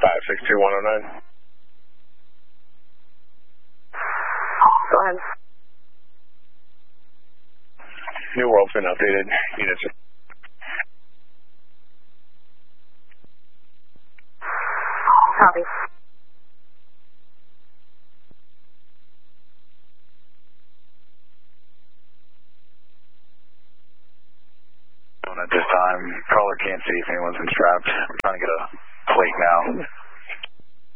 562-109. Go ahead. New World's been updated. Units. Copy. At this time, caller can't see if anyone's been strapped. I'm trying to get a plate now.